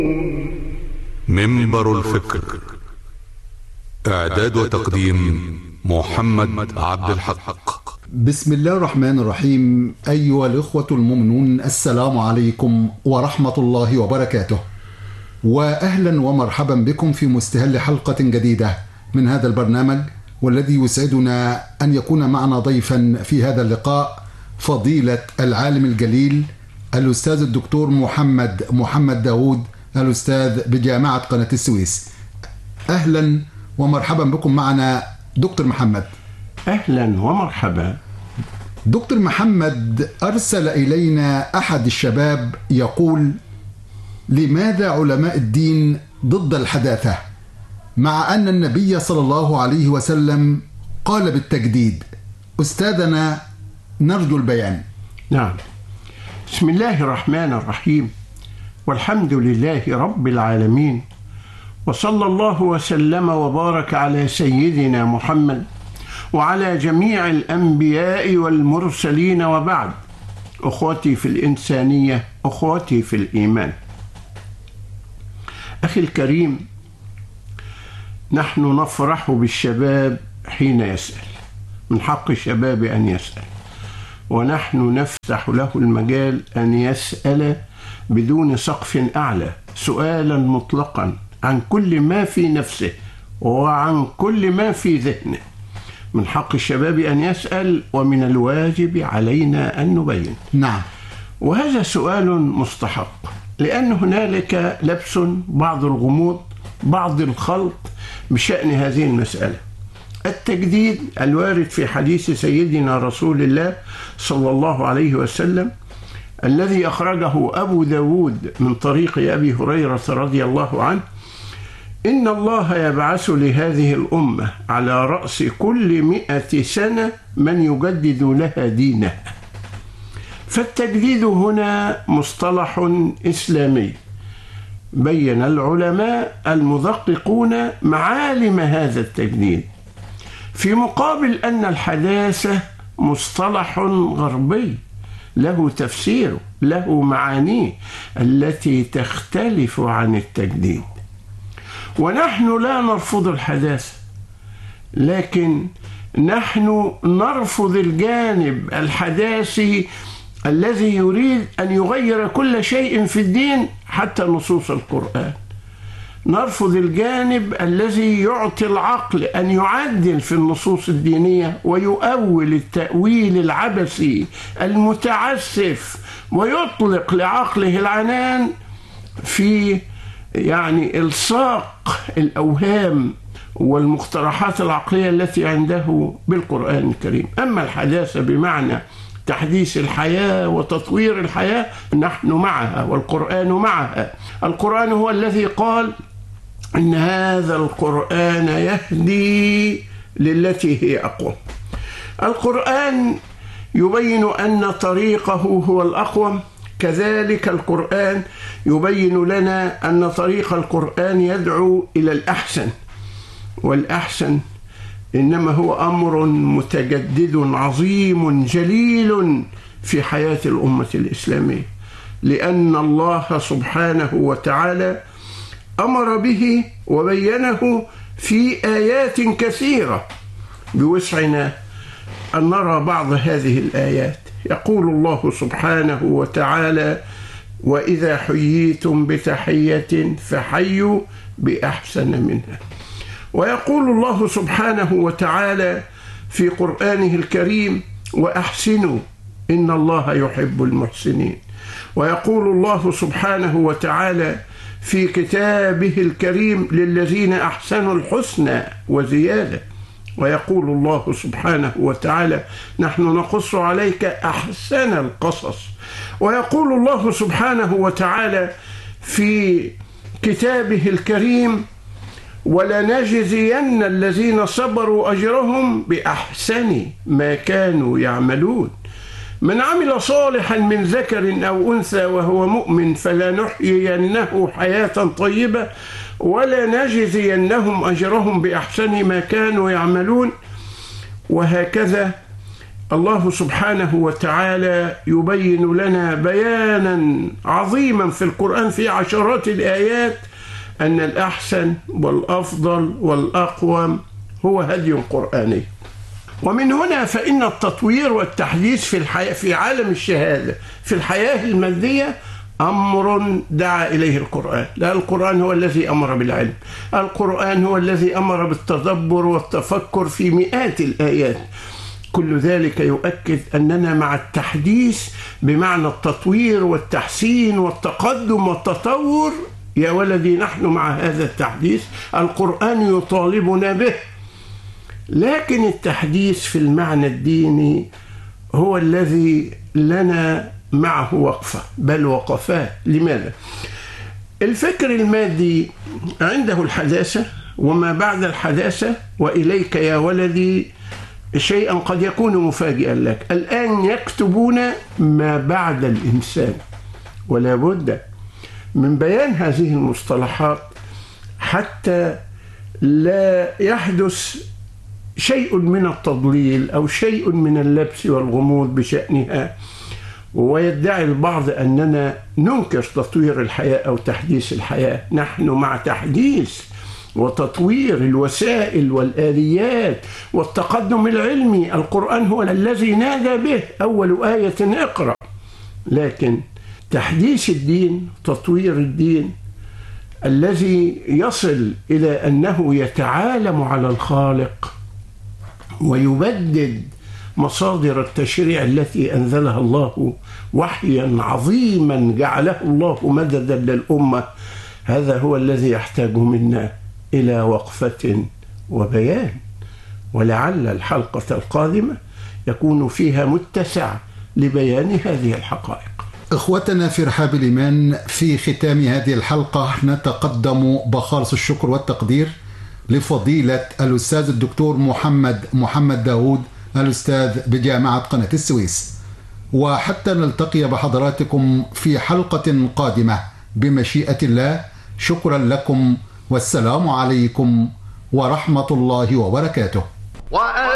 منبر الفكر. إعداد وتقديم محمد عبد الحق. بسم الله الرحمن الرحيم. أيها الإخوة المؤمنون، السلام عليكم ورحمة الله وبركاته، وأهلا ومرحبا بكم في مستهل حلقة جديدة من هذا البرنامج، والذي يسعدنا أن يكون معنا ضيفا في هذا اللقاء فضيلة العالم الجليل الأستاذ الدكتور محمد داود، الأستاذ بجامعة قناة السويس. أهلا ومرحبا بكم معنا دكتور محمد. أهلا ومرحبا. دكتور محمد، أرسل إلينا أحد الشباب يقول: لماذا علماء الدين ضد الحداثة مع أن النبي صلى الله عليه وسلم قال بالتجديد؟ أستاذنا نرجو البيان. نعم، بسم الله الرحمن الرحيم، والحمد لله رب العالمين، وصلى الله وسلم وبارك على سيدنا محمد وعلى جميع الأنبياء والمرسلين، وبعد. أخوتي في الإنسانية، أخوتي في الإيمان، أخي الكريم، نحن نفرح بالشباب حين يسأل، من حق الشباب أن يسأل، ونحن نفتح له المجال أن يسأل بدون سقف أعلى، سؤالا مطلقا عن كل ما في نفسه وعن كل ما في ذهنه. من حق الشباب أن يسأل، ومن الواجب علينا أن نبين. نعم. وهذا سؤال مستحق، لأن هنالك لبس، بعض الغموض، بعض الخلط بشأن هذه المسألة. التجديد الوارد في حديث سيدنا رسول الله صلى الله عليه وسلم الذي أخرجه أبو داود من طريق أبي هريرة رضي الله عنه: إن الله يبعث لهذه الأمة على رأس كل 100 سنة من يجدد لها دينها. فالتجديد هنا مصطلح إسلامي بين العلماء المدققون معالم هذا التجديد، في مقابل أن الحداثة مصطلح غربي له تفسيره، له معانيه التي تختلف عن التجديد. ونحن لا نرفض الحداثة، لكن نحن نرفض الجانب الحداثي الذي يريد أن يغير كل شيء في الدين حتى نصوص القرآن. نرفض الجانب الذي يعطي العقل أن يعدل في النصوص الدينية ويؤول التأويل العبثي المتعسف، ويطلق لعقله العنان في إلصاق الأوهام والمقترحات العقلية التي عنده بالقرآن الكريم. أما الحداثة بمعنى تحديث الحياة وتطوير الحياة، نحن معها والقرآن معها. القرآن هو الذي قال: إن هذا القرآن يهدي للتي هي أقوم. القرآن يبين أن طريقه هو الأقوم، كذلك القرآن يبين لنا أن طريق القرآن يدعو إلى الأحسن، والأحسن إنما هو أمر متجدد عظيم جليل في حياة الأمة الإسلامية، لأن الله سبحانه وتعالى أمر به وبينه في آيات كثيرة. بوسعنا أن نرى بعض هذه الآيات. يقول الله سبحانه وتعالى: وإذا حييتم بتحية فحيوا بأحسن منها. ويقول الله سبحانه وتعالى في قرآنه الكريم: وأحسنوا إن الله يحب المحسنين. ويقول الله سبحانه وتعالى في كتابه الكريم: للذين أحسنوا الحسنى وزيادة. ويقول الله سبحانه وتعالى: نحن نقص عليك أحسن القصص. ويقول الله سبحانه وتعالى في كتابه الكريم: ولنجزين الذين صبروا أجرهم بأحسن ما كانوا يعملون. من عمل صالحا من ذكر أو أنثى وهو مؤمن فلنحيينه حياة طيبة ولنجزينهم أجرهم بأحسن ما كانوا يعملون. وهكذا الله سبحانه وتعالى يبين لنا بيانا عظيما في القرآن في عشرات الآيات أن الأحسن والأفضل والأقوم هو هدي قرآني. ومن هنا فإن التطوير والتحديث في عالم الشهادة في الحياة المادية أمر دعا إليه القرآن. لا، القرآن هو الذي أمر بالعلم، القرآن هو الذي أمر بالتدبر والتفكر في مئات الآيات. كل ذلك يؤكد أننا مع التحديث بمعنى التطوير والتحسين والتقدم والتطور. يا ولدي، نحن مع هذا التحديث، القرآن يطالبنا به، لكن التحديث في المعنى الديني هو الذي لنا معه وقفة، بل وقفات. لماذا؟ الفكر المادي عنده الحداثة وما بعد الحداثة، وإليك يا ولدي شيئا قد يكون مفاجئا لك. الآن يكتبون ما بعد الإنسان، ولا بد من بيان هذه المصطلحات حتى لا يحدث شيء من التضليل أو شيء من اللبس والغموض بشأنها، ويدعي البعض أننا ننكر تطوير الحياة أو تحديث الحياة. نحن مع تحديث وتطوير الوسائل والآليات والتقدم العلمي. القرآن هو الذي نادى به أول آية اقرأ، لكن تحديث الدين، تطوير الدين الذي يصل إلى أنه يتعالم على الخالق ويبدد مصادر التشريع التي أنزلها الله وحيا عظيما جعله الله مددا للأمة، هذا هو الذي يحتاج منا إلى وقفة وبيان. ولعل الحلقة القادمة يكون فيها متسع لبيان هذه الحقائق. إخوتنا في رحاب الإيمان، في ختام هذه الحلقة نتقدم بخالص الشكر والتقدير لفضيلة الأستاذ الدكتور محمد داود، الأستاذ بجامعة قناة السويس. وحتى نلتقي بحضراتكم في حلقة قادمة بمشيئة الله، شكرا لكم والسلام عليكم ورحمة الله وبركاته.